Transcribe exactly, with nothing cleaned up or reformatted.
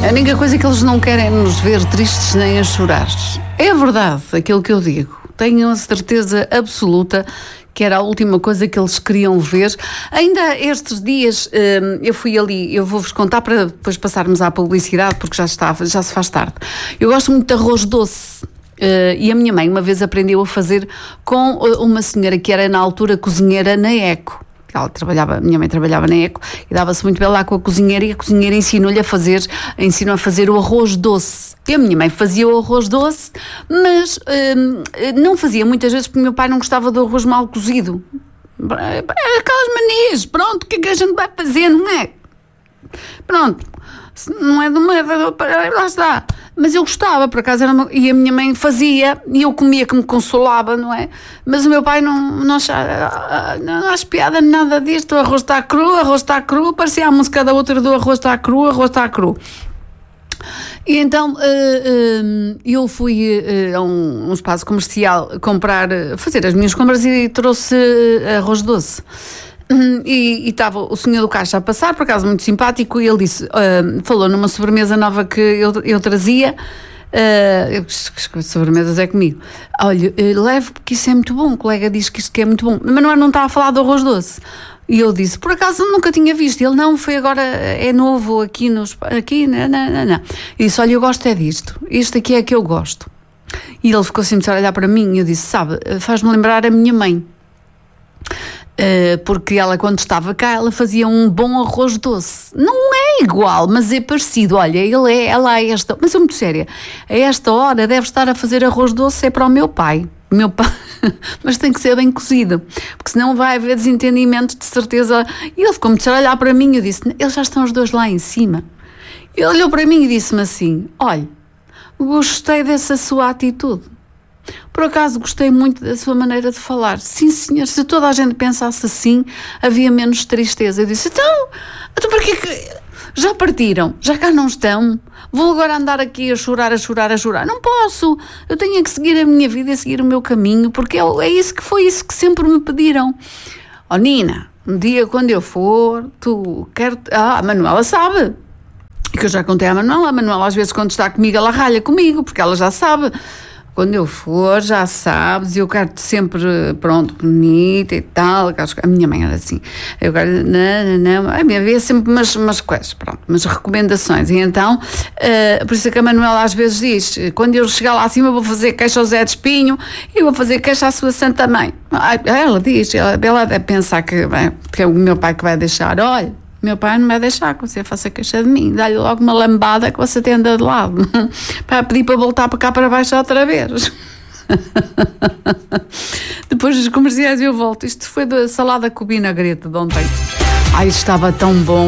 A única coisa que eles não querem é nos ver tristes nem a chorar. É verdade aquilo que eu digo. Tenho a certeza absoluta que era a última coisa que eles queriam ver. Ainda estes dias eu fui ali, eu vou-vos contar para depois passarmos à publicidade, porque já, está, já se faz tarde. Eu gosto muito de arroz doce. E a minha mãe uma vez aprendeu a fazer com uma senhora que era na altura cozinheira na Eco. Ela trabalhava, minha mãe trabalhava na Eco e dava-se muito bem lá com a cozinheira, e a cozinheira ensinou-lhe a fazer, ensinou a fazer o arroz doce. E a minha mãe fazia o arroz doce, mas hum, não fazia muitas vezes porque o meu pai não gostava do arroz mal cozido. Aquelas manias, pronto, o que é que a gente vai fazer, não é? Pronto, não é de uma... lá está. Mas eu gostava, por acaso, era uma, e a minha mãe fazia, e eu comia que me consolava, não é? Mas o meu pai não, não achava, não acho piada nada disto, o arroz está cru, o arroz está cru, parecia a música da outra do arroz está cru, o arroz está cru. E então eu fui a um, um espaço comercial comprar, fazer as minhas compras e trouxe arroz doce. E estava o senhor do caixa a passar, por acaso muito simpático, e ele disse, uh, falou numa sobremesa nova que eu, eu trazia, uh, sobremesas é comigo, olha, uh, leve porque isso é muito bom, o colega diz que isto que é muito bom, mas não, é, não está a falar do arroz doce. E eu disse, por acaso nunca tinha visto. Ele, não, foi agora, é novo aqui, nos, aqui não, não, não. E disse, olha, eu gosto é disto, isto aqui é que eu gosto. E ele ficou assim a olhar para mim, e eu disse, sabe, faz-me lembrar a minha mãe. Uh, porque ela, quando estava cá, ela fazia um bom arroz doce. Não é igual, mas é parecido. Olha, ele é, ela é esta, mas é muito séria, a esta hora deve estar a fazer arroz doce, é para o meu pai. Meu pai, mas tem que ser bem cozido, porque senão vai haver desentendimentos, de certeza. E ele ficou muito a olhar para mim, eu disse, eles já estão os dois lá em cima. Ele olhou para mim e disse-me assim, olha, gostei dessa sua atitude. Por acaso gostei muito da sua maneira de falar. Sim, senhor, se toda a gente pensasse assim, havia menos tristeza. Eu disse, então, então porquê que já partiram? Já cá não estão? Vou agora andar aqui a chorar, a chorar, a chorar? Não posso. Eu tenho que seguir a minha vida e seguir o meu caminho, porque é isso que foi isso que sempre me pediram. Oh, Nina, um dia quando eu for, tu quer... Ah, a Manuela sabe. Que eu já contei à Manuela. A Manuela às vezes quando está comigo, ela ralha comigo, porque ela já sabe. Quando eu for, já sabes, eu quero-te sempre, pronto, bonita e tal. A minha mãe era assim. Eu quero, não, não, não. A minha havia sempre umas, umas coisas, pronto, umas recomendações. E então, uh, por isso é que a Manuela às vezes diz, quando eu chegar lá acima, eu vou fazer queixa ao Zé de Espinho e vou fazer queixa à sua Santa Mãe. Ela diz, ela, ela deve pensar que, bem, que é o meu pai que vai deixar. Olha, meu pai não vai deixar que você faça queixa de mim. Dá-lhe logo uma lambada que você tenda de lado. Para pedir para voltar para cá para baixo outra vez. Depois dos comerciais eu volto. Isto foi da salada com vinagrete de ontem. Ai, estava tão bom.